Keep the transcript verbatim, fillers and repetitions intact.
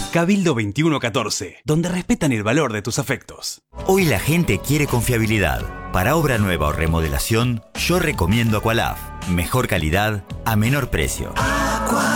Cabildo veintiuno catorce, donde respetan el valor de tus afectos. Hoy la gente quiere confiabilidad. Para obra nueva o remodelación, yo recomiendo Aqualaf. Mejor calidad a menor precio. Aqua.